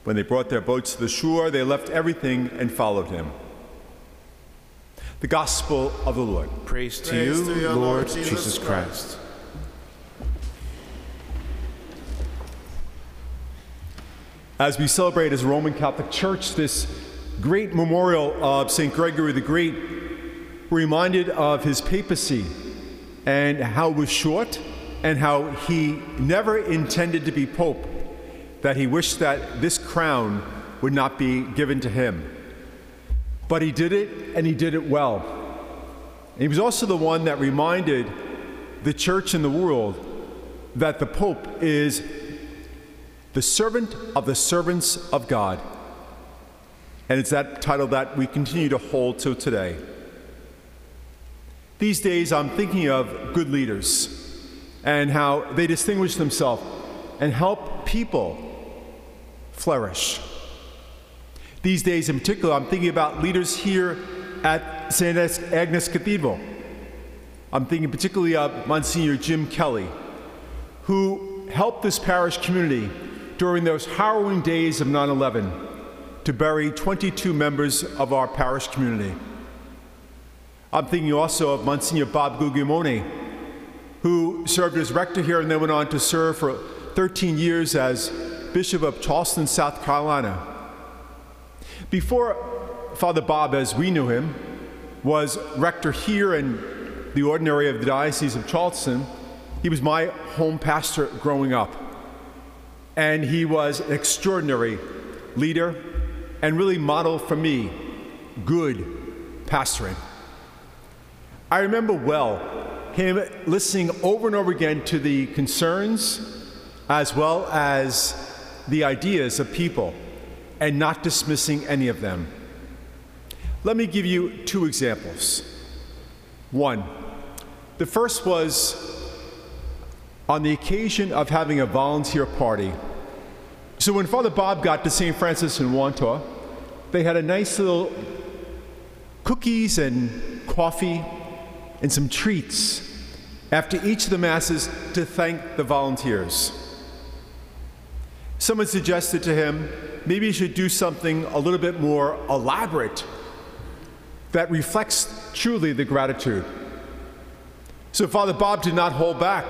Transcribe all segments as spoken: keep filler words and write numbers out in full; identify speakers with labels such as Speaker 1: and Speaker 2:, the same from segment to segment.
Speaker 1: When they brought their boats to the shore, they left everything and followed him. The Gospel of the Lord.
Speaker 2: Praise to
Speaker 3: Praise
Speaker 2: you,
Speaker 3: to you,
Speaker 2: Lord,
Speaker 3: Lord
Speaker 2: Jesus,
Speaker 3: Jesus
Speaker 2: Christ.
Speaker 1: As we celebrate as a Roman Catholic Church this great memorial of Saint Gregory the Great, we're reminded of his papacy and how it was short and how he never intended to be pope, that he wished that this crown would not be given to him. But he did it, and he did it well. And he was also the one that reminded the church and the world that the Pope is the servant of the servants of God. And it's that title that we continue to hold till today. These days, I'm thinking of good leaders and how they distinguish themselves and help people flourish. These days in particular, I'm thinking about leaders here at Saint Agnes Cathedral. I'm thinking particularly of Monsignor Jim Kelly, who helped this parish community during those harrowing days of nine eleven to bury twenty-two members of our parish community. I'm thinking also of Monsignor Bob Guglielmone, who served as rector here and then went on to serve for thirteen years as Bishop of Charleston, South Carolina. Before Father Bob, as we knew him, was rector here in the ordinary of the Diocese of Charleston, he was my home pastor growing up. And he was an extraordinary leader and really modeled for me good pastoring. I remember well him listening over and over again to the concerns as well as the ideas of people and not dismissing any of them. Let me give you two examples. One, the first was on the occasion of having a volunteer party. So when Father Bob got to Saint Francis in Wantor, they had a nice little cookies and coffee and some treats after each of the masses to thank the volunteers. Someone suggested to him, maybe you should do something a little bit more elaborate that reflects truly the gratitude. So Father Bob did not hold back.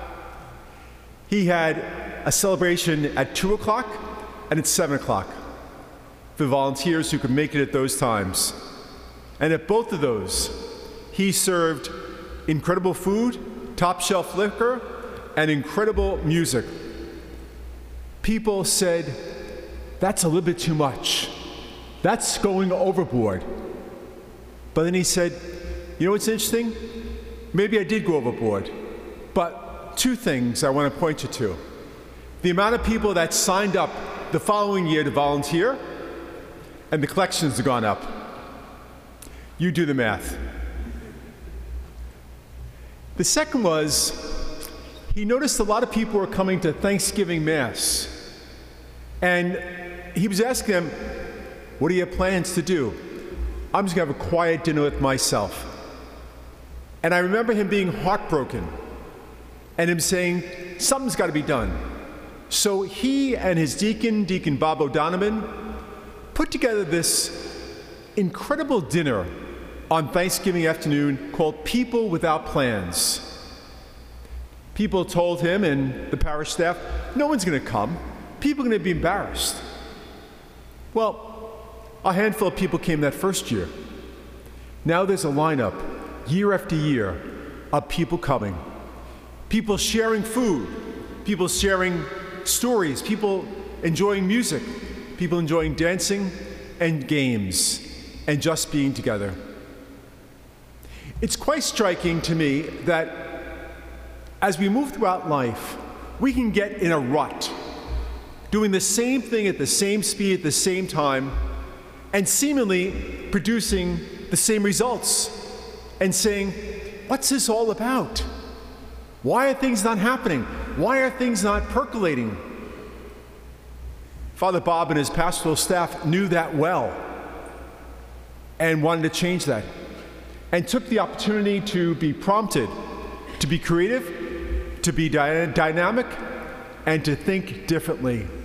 Speaker 1: He had a celebration at two o'clock and at seven o'clock for volunteers who could make it at those times. And at both of those, he served incredible food, top shelf liquor, and incredible music. People said, that's a little bit too much. That's going overboard. But then he said, you know what's interesting? Maybe I did go overboard. But two things I want to point you to. The amount of people that signed up the following year to volunteer, and the collections have gone up. You do the math. The second was, he noticed a lot of people were coming to Thanksgiving Mass. And he was asking them, what do you have plans to do? I'm just going to have a quiet dinner with myself. And I remember him being heartbroken and him saying, something's got to be done. So he and his deacon, Deacon Bob O'Donovan, put together this incredible dinner on Thanksgiving afternoon called People Without Plans. People told him and the parish staff, no one's going to come. People are going to be embarrassed. Well, a handful of people came that first year. Now there's a lineup, year after year, of people coming. People sharing food, people sharing stories, people enjoying music, people enjoying dancing and games, and just being together. It's quite striking to me that as we move throughout life, we can get in a rut, doing the same thing at the same speed at the same time, and seemingly producing the same results, and saying, what's this all about? Why are things not happening? Why are things not percolating? Father Bob and his pastoral staff knew that well and wanted to change that, and took the opportunity to be prompted, to be creative, to be dy- dynamic, and to think differently.